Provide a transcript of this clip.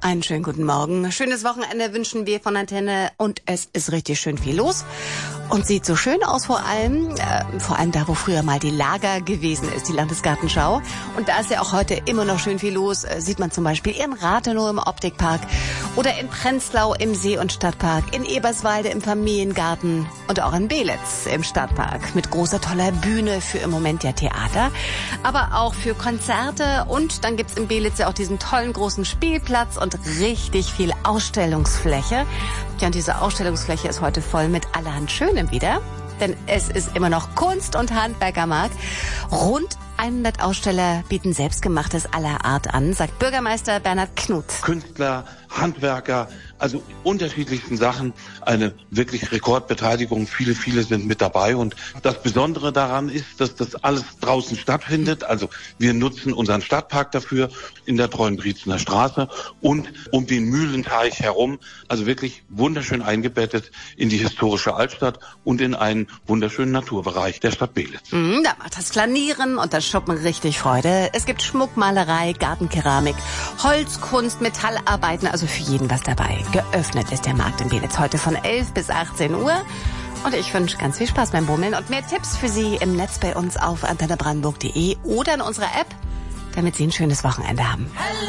Einen schönen guten Morgen. Schönes Wochenende wünschen wir von Antenne und es ist richtig schön viel los. Und sieht so schön aus vor allem da, wo früher mal die Lager gewesen ist, die Landesgartenschau. Und da ist ja auch heute immer noch schön viel los. Sieht man zum Beispiel in Rathenow im Optikpark oder in Prenzlau im See- und Stadtpark, in Eberswalde im Familiengarten und auch in Belitz im Stadtpark mit großer toller Bühne für im Moment ja Theater, aber auch für Konzerte. Und dann gibt's in Belitz ja auch diesen tollen großen Spielplatz und richtig viel Ausstellungsfläche. Ja, und diese Ausstellungsfläche ist heute voll mit allerhand Schönem wieder, denn es ist immer noch Kunst- und Handwerkermarkt. Rund 100 Aussteller bieten Selbstgemachtes aller Art an, sagt Bürgermeister Bernhard Knut. Künstler, Handwerker, also unterschiedlichsten Sachen, eine wirklich Rekordbeteiligung, viele sind mit dabei und das Besondere daran ist, dass das alles draußen stattfindet, also wir nutzen unseren Stadtpark dafür in der Treuenbrietzener Straße und um den Mühlenteich herum, also wirklich wunderschön eingebettet in die historische Altstadt und in einen wunderschönen Naturbereich der Stadt Belitz. Da macht das Flanieren und das Shoppen richtig Freude. Es gibt Schmuckmalerei, Gartenkeramik, Holzkunst, Metallarbeiten, also für jeden was dabei. Geöffnet ist der Markt in Belitz heute von 11 bis 18 Uhr. Und ich wünsche ganz viel Spaß beim Bummeln und mehr Tipps für Sie im Netz bei uns auf antennebrandenburg.de oder in unserer App, damit Sie ein schönes Wochenende haben.